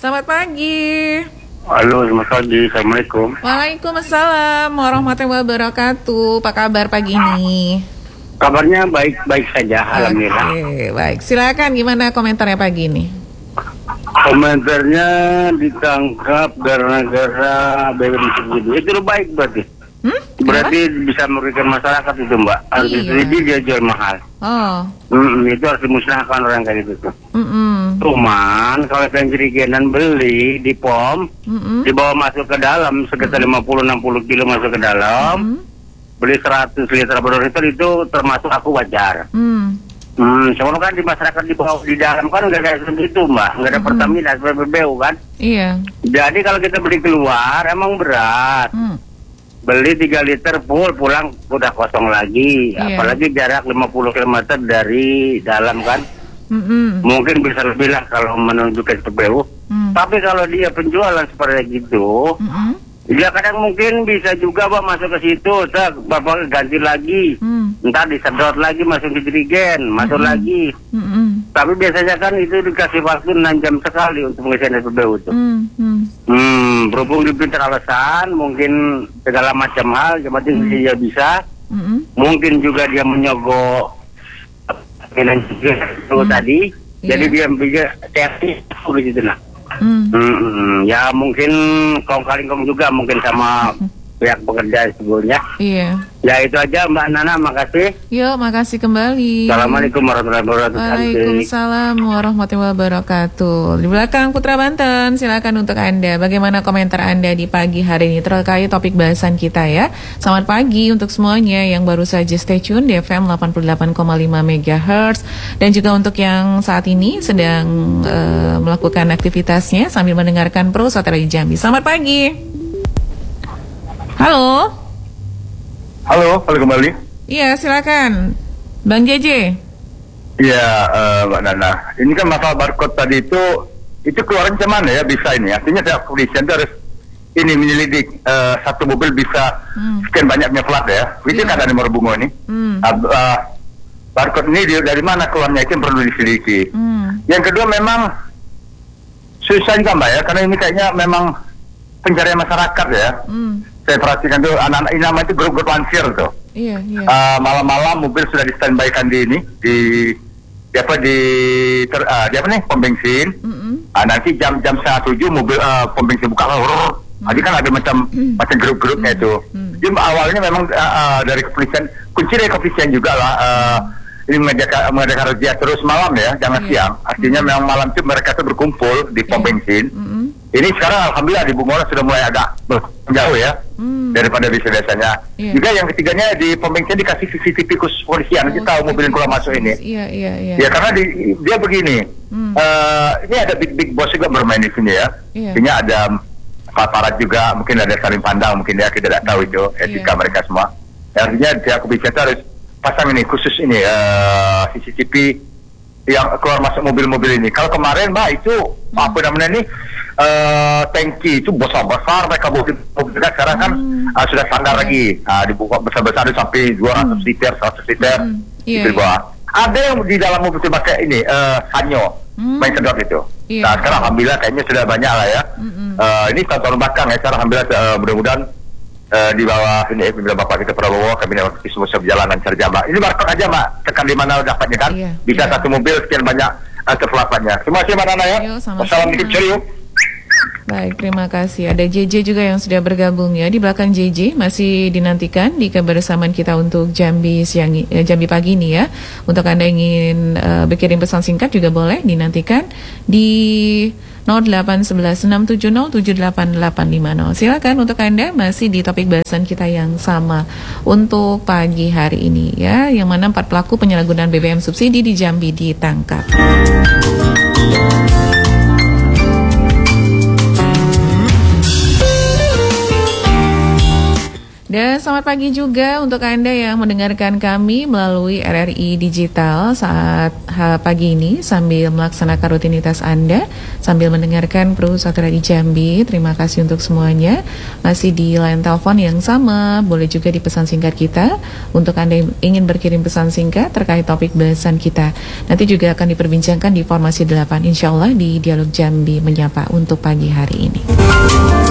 Selamat pagi. Halo, selamat pagi. Assalamualaikum. Waalaikumsalam warahmatullahi wabarakatuh. Apa kabar pagi ini? Kabarnya baik-baik saja, alhamdulillah. Oke, baik. Silakan, gimana komentarnya pagi ini? Komentarnya ditangkap gara-gara BBM subsidi. Itu baik berarti. Berarti bisa merugikan masyarakat itu, Mbak. Harus subsidi dia jual mahal. Oh. Itu harus dimusnahkan orang kayak gitu tuh. Cuman kalau yang jerigenan beli di pom, dibawa masuk ke dalam sekitar 50-60 kilo masuk ke dalam, beli 100 liter berliter itu termasuk aku wajar. Soalnya kan di masyarakat di dalam kan nggak ada seperti itu, Mbak, nggak ada Pertamina, PBBU kan. Iya. Jadi kalau kita beli keluar emang berat. Beli 3 liter full, pulang udah kosong lagi. Apalagi jarak 50 km dari dalam kan. Mungkin bisa lebih lah kalau menunjukkan PBU. Tapi kalau dia penjualan seperti gitu, dia kadang mungkin bisa juga masuk ke situ, Bapak ganti lagi, ntar disedot lagi masuk ke jerigen, masuk lagi. Tapi biasanya kan itu dikasih waktu 6 jam sekali untuk mengisian PBU itu. Berhubung dipintar alasan, mungkin segala macam hal, yang penting dia bisa. Mungkin juga dia menyogok itu tadi, jadi dia bisa teori gitu lah. Ya mungkin kong kali kong juga mungkin sama pihak pekerja sebelumnya. Iya. Ya itu aja Mbak Nana, makasih. Yuk, makasih kembali. Assalamualaikum warahmatullahi wabarakatuh. Waalaikumsalam warahmatullahi wabarakatuh. Di belakang Putra Banten, silakan untuk Anda. Bagaimana komentar Anda di pagi hari ini terkait topik bahasan kita ya. Selamat pagi untuk semuanya yang baru saja stay tune di FM 88,5 MHz. Dan juga untuk yang saat ini sedang melakukan aktivitasnya sambil mendengarkan Pro Suara di Jambi. Selamat pagi. Halo. Halo kembali. Iya, silakan. Bang JJ. Iya, Mbak Nana. Ini kan masalah barcode tadi itu keluaran cuman ya bisa ini. Artinya pihak kepolisian harus ini menyelidik satu mobil bisa sekian banyaknya plat ya. Itu kan ada nomor bunga ini. Barcode ini dari mana keluarnya itu yang perlu diselidiki. Yang kedua memang susah juga Mbak ya, karena ini kayaknya memang pencarian masyarakat ya. Saya perhatikan tuh anak-anak ini nama itu grup-grup lansir tuh. Iya. Malam-malam mobil sudah di standby-kan di pom bensin. Nanti jam 6:30 mobil pom bensin buka. Jadi kan ada macam grup-grupnya itu. Jadi awalnya memang dari kepolisian, kunci dari kepolisian juga lah. Ini mengadakan razia terus malam ya, jangan siang. Artinya memang malam itu mereka tuh berkumpul di pom bensin. Ini sekarang alhamdulillah di Bungola sudah mulai agak jauh ya daripada biasanya. Juga yang ketiganya di pom bensin dikasih CCTV khusus polisian, kita tahu mobil yang keluar masuk ini. Iya. Ya karena dia begini, ini ada big boss juga bermain di sini ya. Artinya ada aparat juga, mungkin ada saling pandang, mungkin ya kita tidak tahu itu etika mereka semua. Artinya pihak kepolisian harus pasang ini khusus ini CCTV yang keluar masuk mobil-mobil ini. Kalau kemarin Mbak itu apa namanya ini tangki itu besar mereka mobil sekarang kan sudah standar lagi dibuka besar-besar sampai 200 liter 100 liter di bawah. Ada yang di dalam mobil itu pakai ini sanyo main sedot itu. Nah sekarang alhamdulillah kayaknya sudah banyak lah ya. Ini tahun belakang ya, sekarang alhamdulillah mudah-mudahan di bawah ini bila Bapak kita Prabowo kabinet semua berjalan lancar aja Mbak. Ini barcode aja Mbak, tekan di mana dapatnya kan. Bisa satu mobil sekian banyak terpelapannya. Terima kasih Mbak Nana ya. Wassalamualaikum, cheerio. Baik, terima kasih. Ada JJ juga yang sudah bergabung ya. Di belakang JJ masih dinantikan di kebersamaan kita untuk Jambi pagi ini ya. Untuk Anda yang ingin berkirim pesan singkat juga boleh dinantikan di 0811-670-78850. Silakan untuk Anda masih di topik bahasan kita yang sama untuk pagi hari ini ya, yang mana 4 pelaku penyalahgunaan BBM subsidi di Jambi ditangkap. Dan selamat pagi juga untuk Anda yang mendengarkan kami melalui RRI Digital saat pagi ini sambil melaksanakan rutinitas Anda, sambil mendengarkan Pro Satu di Jambi. Terima kasih untuk semuanya. Masih di line telepon yang sama, boleh juga di pesan singkat kita untuk Anda yang ingin berkirim pesan singkat terkait topik bahasan kita. Nanti juga akan diperbincangkan di Formasi 8, insya Allah di Dialog Jambi Menyapa untuk pagi hari ini.